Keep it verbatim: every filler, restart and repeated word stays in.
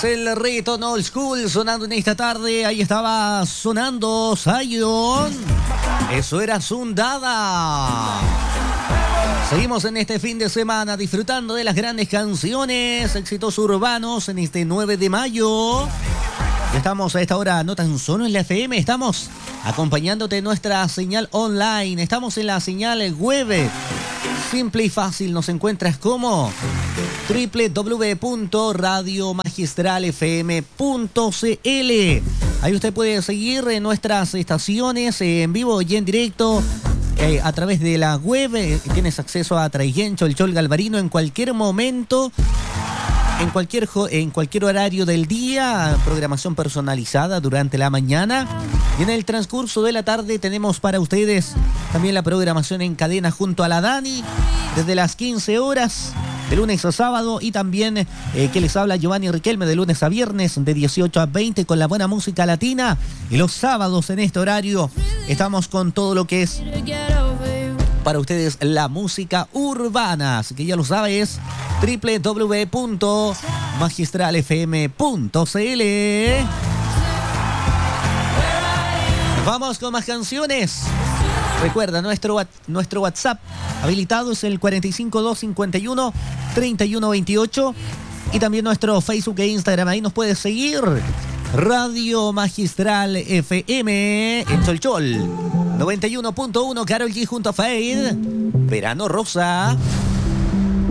Es el Reggaeton Old School sonando en esta tarde. Ahí estaba sonando Zion. Eso era Sundada. Seguimos en este fin de semana disfrutando de las grandes canciones, éxitos urbanos en este nueve de mayo. Estamos a esta hora no tan solo en la F M, estamos acompañándote en nuestra señal online. Estamos en la señal web. Simple y fácil, nos encuentras como doble u doble u doble u punto radio magistral f m punto c l. Ahí usted puede seguir en nuestras estaciones en vivo y en directo. Eh, a través de la web eh, tienes acceso a Traigencho, el Chol Galvarino en cualquier momento, en cualquier, en cualquier horario del día, programación personalizada durante la mañana. Y en el transcurso de la tarde tenemos para ustedes también la programación en cadena junto a la Dani, desde las quince horas, de lunes a sábado, y también eh, que les habla Giovanni Riquelme de lunes a viernes de dieciocho a veinte con la buena música latina. Y los sábados en este horario estamos con todo lo que es para ustedes la música urbana. Así que ya lo sabes, doble u doble u doble u punto magistral f m punto c l. Vamos con más canciones. Recuerda, nuestro, nuestro WhatsApp habilitado es el cuarenta y cinco, doscientos cincuenta y uno, treinta y uno veintiocho. Y también nuestro Facebook e Instagram. Ahí nos puedes seguir. Radio Magistral F M en Cholchol. noventa y uno punto uno, Karol G junto a Fade. Verano Rosa.